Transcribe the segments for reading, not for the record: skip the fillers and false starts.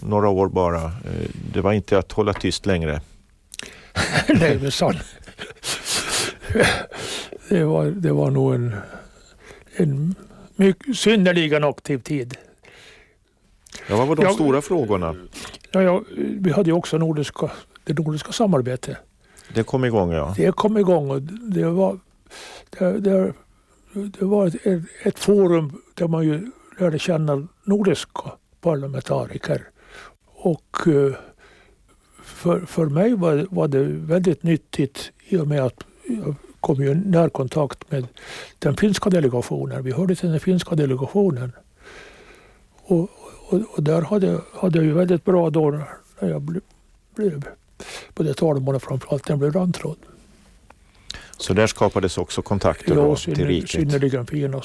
några år bara. Det var inte att hålla tyst längre. Nej, men sant. Det var nog en mycket synnerligen aktiv tid. Ja, vad var de stora frågorna? Vi hade ju också det nordiska samarbetet. Det kom igång, ja. Det kom igång och det var ett forum där man ju lärde känna nordiska parlamentariker. Och för mig var det väldigt nyttigt i och med att jag kom i närkontakt med den finska delegationen. Vi hörde till den finska delegationen. Och där hade jag ju väldigt bra då när jag blev både talman och framförallt när jag blev landråd. Så där skapades också kontakter då, till riket? Synnerligen fina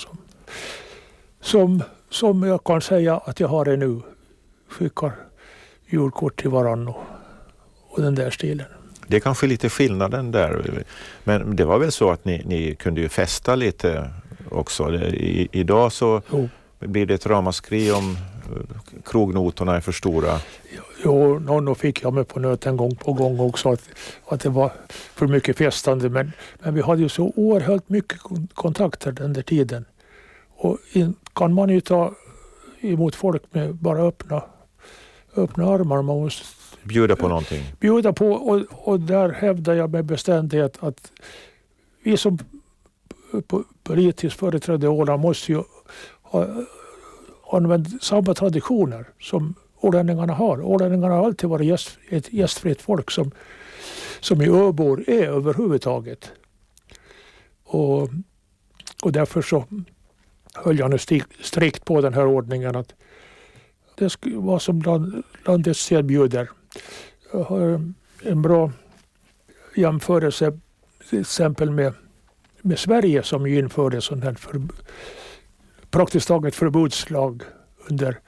som jag kan säga att jag har det nu. Skickar julkort till varann och den där stilen. Det är kanske lite skillnaden där. Men det var väl så att ni kunde ju festa lite också. Idag så blir det ett ramaskri om krognotorna är för stora. Jo, någon fick jag med på nöten gång på gång också att det var för mycket festande. Men vi hade ju så oerhört mycket kontakter den där tiden. Och kan man ju ta emot folk med bara öppna armar. Man måste bjuda på någonting. Bjuda på och där hävdar jag med bestämdhet att vi som politiskt företrädde Åland måste ju använda samma traditioner som ålänningarna har. Ålänningarna har alltid varit ett gästfritt folk som i öbor är överhuvudtaget. Och därför så höll jag nu strikt på den här ordningen att det skulle vara som landets sed bjuder. Jag har en bra jämförelse till exempel med Sverige som ju införde sån här praktiskt taget förbudslag under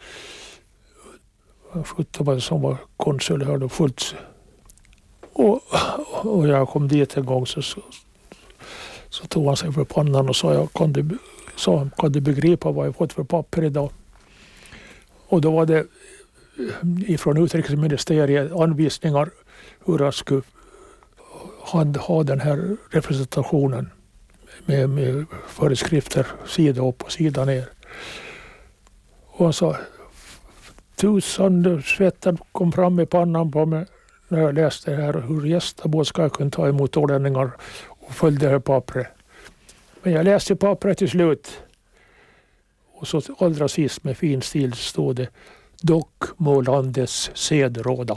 som var konsul här då fullt. Och jag kom dit en gång så tog han sig för pannan och sa kan du begripa vad jag fått för papper idag? Och då var det ifrån utrikesministeriet anvisningar hur jag skulle ha den här representationen med föreskrifter sida upp och sida ner. Och han sa, tusan svetten kom fram i pannan på mig när jag läste det här hur gästabåt ska kunna ta emot ålänningar och följde det här pappret. Men jag läste pappret till slut. Och så allra sist med fin stil stod det dock må landets sed råda.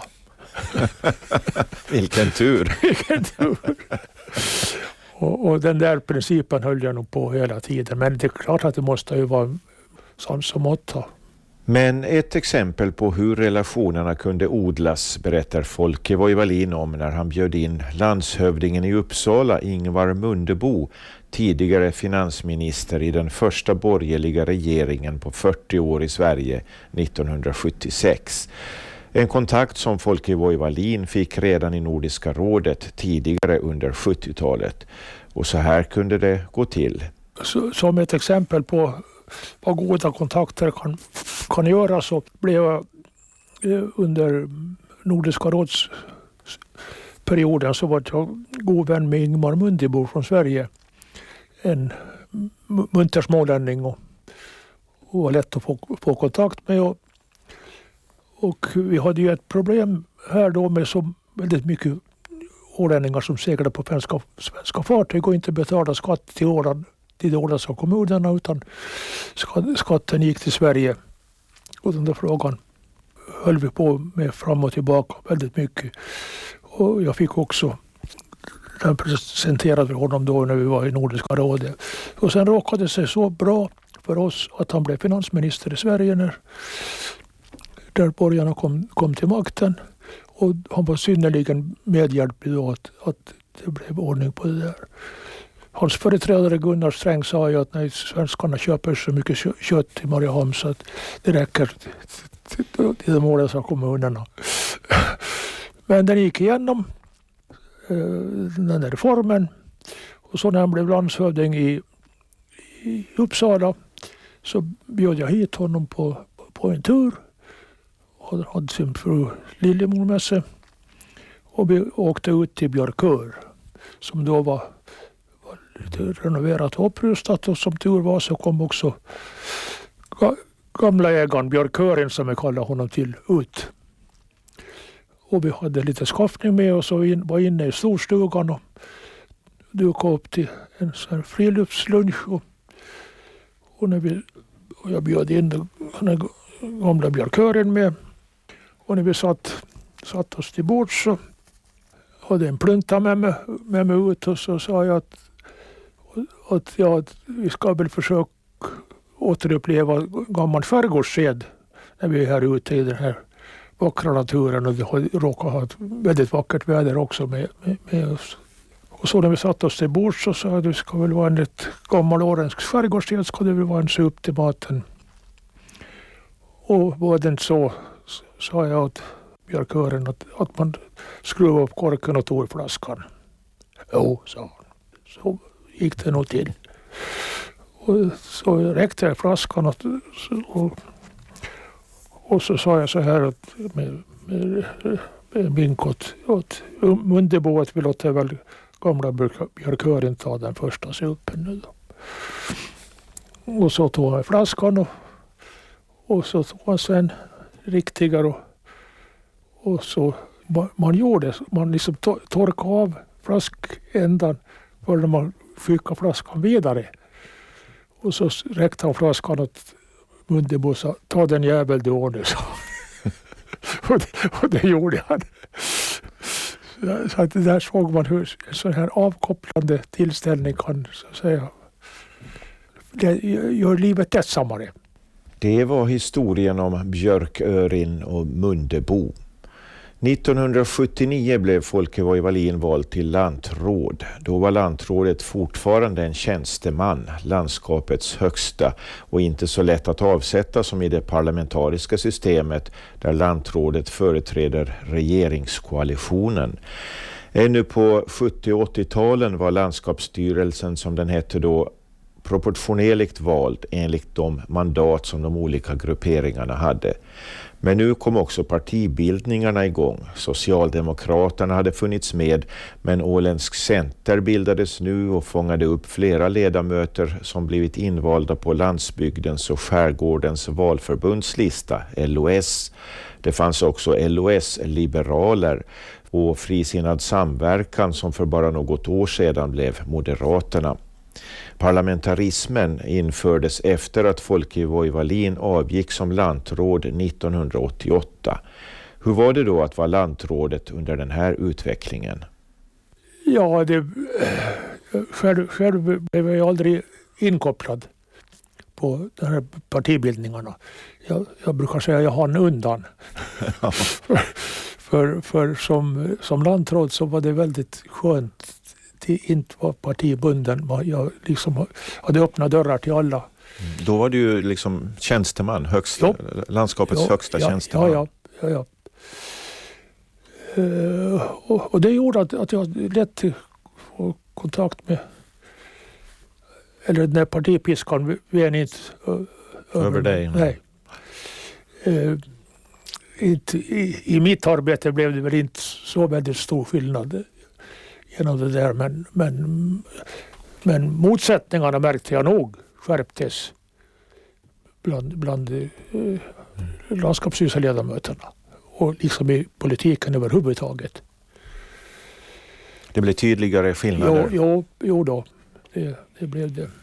Vilken tur. Vilken tur. Och den där principen höll jag nog på hela tiden. Men det är klart att det måste ju vara sånt som måtta. Men ett exempel på hur relationerna kunde odlas berättar Folke Voivalin om när han bjöd in landshövdingen i Uppsala, Ingvar Mundebo, tidigare finansminister i den första borgerliga regeringen på 40 år i Sverige 1976. En kontakt som Folke Voivalin fick redan i Nordiska rådet tidigare under 70-talet. Och så här kunde det gå till. Som ett exempel på vad goda kontakter kan göra så blev jag under Nordiska rådsperioden så var jag god vän med Ingvar Mundebo från Sverige. En munter smålänning och var lätt att få kontakt med. Och vi hade ju ett problem här då med så väldigt mycket ålänningar som seglade på svenska fartyg och inte betalade skatt till Åland. Till de åländska kommunerna utan skatten gick till Sverige. Och den där frågan höll vi på med fram och tillbaka väldigt mycket. Och jag fick också den presenterad för honom då när vi var i Nordiska rådet. Och sen råkade det sig så bra för oss att han blev finansminister i Sverige där borgarna kom till makten. Och han var synnerligen medhjälplig då att det blev ordning på det där. Hans företrädare Gunnar Sträng sa ju att när svenskarna köper så mycket kött i Mariehamn så att det räcker till de åländska kommunerna. Men den gick igenom den där reformen och så när han blev landshövding i Uppsala så bjöd jag hit honom på en tur. hade sin fru Lillemor med sig. Och vi åkte ut till Björkör som då var lite renoverat och upprustat, och som tur var så kom också gamla ägaren Björkören, som vi kallar honom till, ut. Och vi hade lite skaffning med oss och var inne i storstugan och dukade upp till en sån här friluftslunch. Och jag bjöd in den gamla Björkören med. Och när vi satt oss till bord så hade en plunta med mig ut, och så sa jag att vi ska väl försöka återuppleva gammal skärgårdssed när vi är här ute i den här vackra naturen, och vi råkar ha ett väldigt vackert väder också med oss. Och så när vi satt oss till bord så sa jag att det ska väl vara en gammal åländsk skärgårdssed, ska det väl vara en sup till maten. Och var det inte så sa jag åt Björkören att man skruvade upp korken och tog i flaskan. Jo, sa han. Så gick det nog till. Och så räckte jag flaskan och så sa jag så här att med vink åt Mundebo att vi låter väl gamla Björkören ta den första supen nu då. Och så tog han flaskan och så tog han sen riktigare och så man liksom torkade av flaskändan för när man skickade flaskan vidare. Och så räckte han flaskan åt Mundebo och sa, ta den jävel du ordnar, så. och det gjorde han. Så att där såg man hur en sån här avkopplande tillställning kan, så att säga, det gör livet lättsammare. Det var historien om Björkörin och Mundebo. 1979 blev Folke Voivalin vald till lantråd. Då var lantrådet fortfarande en tjänsteman, landskapets högsta, och inte så lätt att avsätta som i det parlamentariska systemet där lantrådet företräder regeringskoalitionen. Ännu på 70- och 80-talen var landskapsstyrelsen, som den hette då, proportionerligt vald enligt de mandat som de olika grupperingarna hade. Men nu kom också partibildningarna igång. Socialdemokraterna hade funnits med, men Åländsk Center bildades nu och fångade upp flera ledamöter som blivit invalda på landsbygdens och skärgårdens valförbundslista, LOS. Det fanns också LOS-liberaler och Frisinnad samverkan som för bara något år sedan blev Moderaterna. Parlamentarismen infördes efter att Folke Voivalin avgick som lantråd 1988. Hur var det då att vara lantrådet under den här utvecklingen? Ja, själv blev jag aldrig inkopplad på de här partibildningarna. Jag brukar säga att jag hann undan. för som lantråd så var det väldigt skönt inte var partibunden. Jag liksom hade öppnat dörrar till alla. Då var du ju liksom tjänsteman, landskapets högsta tjänsteman. Ja. Och det gjorde att jag lätt få kontakt med, eller den här partipiskan ven inte över dig. Nej. I mitt arbete blev det väl inte så väldigt stor skillnad genom det där, men motsättningarna märkte jag nog skärptes bland landskapsstyrelseledamöterna och liksom i politiken överhuvudtaget. Det blev tydligare skillnader? Jo då, det blev det.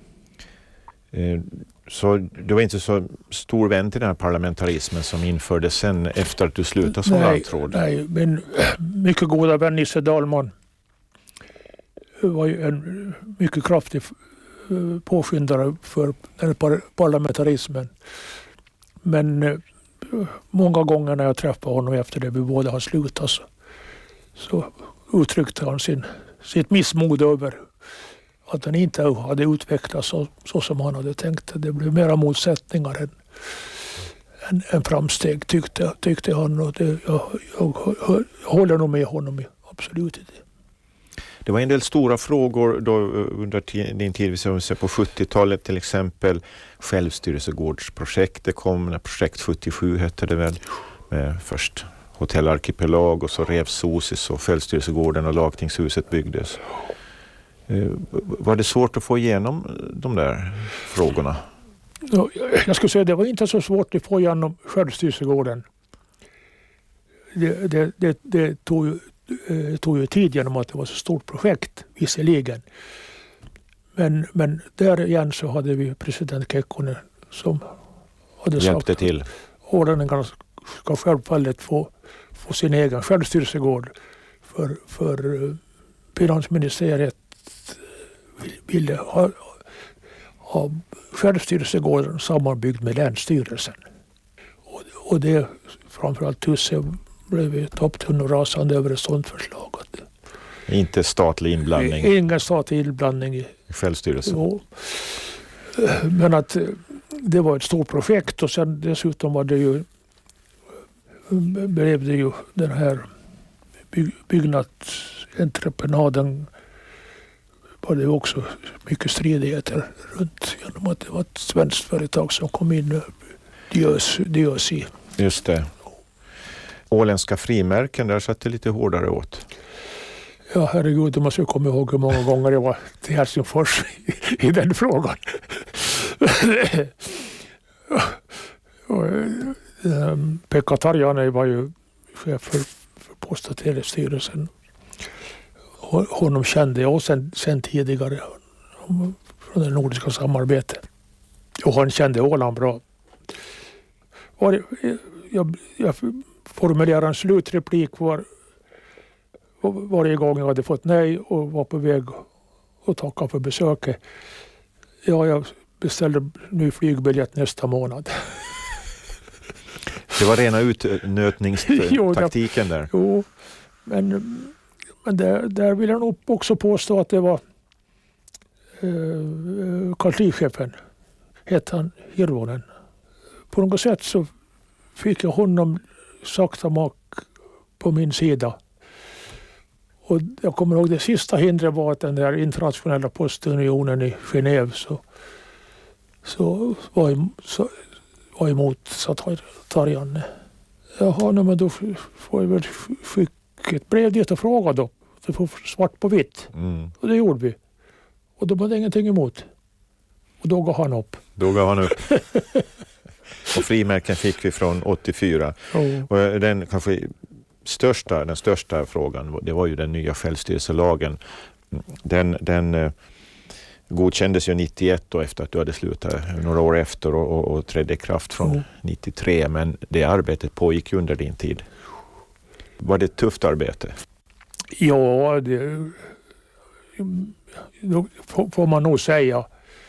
Så du var inte så stor vän till den här parlamentarismen som infördes sen efter att du slutade som lantråd? Nej, men mycket goda vän Nisse Dahlman var ju en mycket kraftig påskyndare för den här parlamentarismen. Men många gånger när jag träffade honom efter det vi båda har slutat så uttryckte han sitt missmod över att han inte hade utvecklats så som han hade tänkt. Det blev mera motsättningar än framsteg tyckte han. Och jag håller nog med honom absolut i det. Det var en del stora frågor då under din tid, vi ser på 70-talet till exempel. Självstyrelsegårdsprojektet kom, projekt 77 hette det väl, med först Hotell Arkipelag och så revs Sosis och Fältstyrelsegården och Lagtingshuset byggdes. Var det svårt att få igenom de där frågorna? Ja, jag skulle säga att det var inte så svårt att få igenom Självstyrelsegården. Det tog ju tid genom att det var så stort projekt visserligen. Men där igen så hade vi president Kekkonen som hade hjälpte sagt till. Ålänningarna ska självfallet få sin egen självstyrelsegård för finansministeriet ville ha självstyrelsegården sammanbyggd med länsstyrelsen. Och det framförallt Tusse blev ju topptunn och rasande över ett sådant förslag. Inte statlig inblandning. Ingen statlig inblandning i självstyrelsen. Jo. Men att det var ett stort projekt och sen dessutom blev det ju den här byggnadsentreprenaden var det också mycket stridigheter runt genom att det var ett svenskt företag som kom in Diösi. Just det. Åländska frimärken, där satt det lite hårdare åt. Ja, herregud, man ska komma ihåg hur många gånger jag var till Helsingfors i den frågan. Pekka Tarjanne var ju chef för Post- och telestyrelsen. Honom kände jag sen tidigare från det nordiska samarbetet. Och han kände Åland bra. Jag formulerade en slutreplik varje gång jag hade fått nej och var på väg att tacka för besöket. Ja, jag beställde ny flygbiljett nästa månad. Det var rena utnötningstaktiken där. Jo, men där vill jag nog också påstå att det var kanslichefen, hette han Hirvonen. På något sätt så fick jag honom sakta mak på min sida. Och jag kommer ihåg det sista hindret var att den där internationella postunionen i Genève så var emot Tarjanne. Jaha, men då får jag väl skicka ett brev dit och fråga då. Det får svart på vitt. Mm. Och det gjorde vi. Och de hade ingenting emot. Och då gav han upp. Och frimärken fick vi från 84. Oh. Och den kanske den största frågan, det var ju den nya självstyrelselagen. Den godkändes ju 91 då efter att du hade slutat några år efter och trädde i kraft från 93, men det arbetet pågick ju under din tid. Var det ett tufft arbete? Ja, det får man nog säga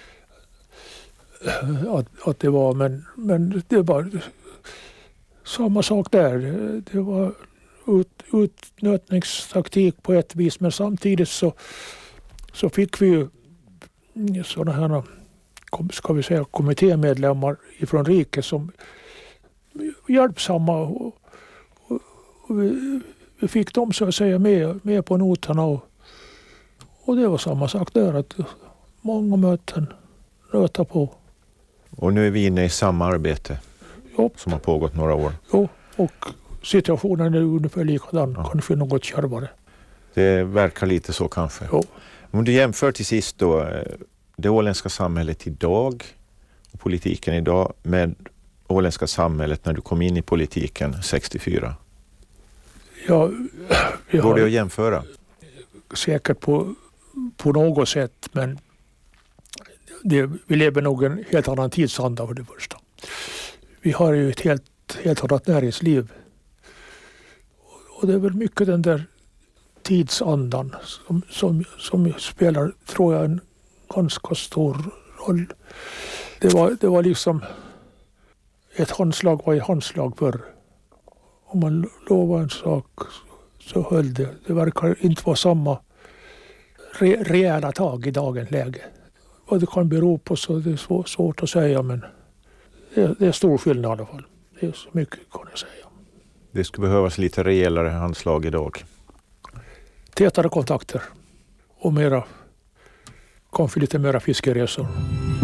att det var, men det var samma sak där. Det var utnötningstaktik på ett vis, men samtidigt så fick vi ju sådana här, ska vi säga, kommittémedlemmar ifrån riket som hjälpsamma och vi fick dem så att säga med på noterna och det var samma sak där, att många möten röta på. Och nu är vi inne i samarbete som har pågått några år. Jo, och situationen är ungefär likadan, kanske något kärvare. Det verkar lite så kanske. Jo. Om du jämför till sist då det åländska samhället idag och politiken idag med åländska samhället när du kom in i politiken 64. Ja, går det att jämföra? Säkert på något sätt, men vi lever nog en helt annan tidsanda för det första. Vi har ju ett helt annat näringsliv. Och det är väl mycket den där tidsandan som spelar, tror jag, en ganska stor roll. Det var liksom ett handslag var ett handslag förr. Om man lovar en sak så höll det. Det verkar inte vara samma rejäla tag i dagens läge. Vad det kan bero på så det är svårt att säga, men det är stor skillnad i alla fall. Det är så mycket kan jag säga. Det skulle behövas lite rejälare handslag idag. Tätare kontakter och kanske lite mera fiskeresor.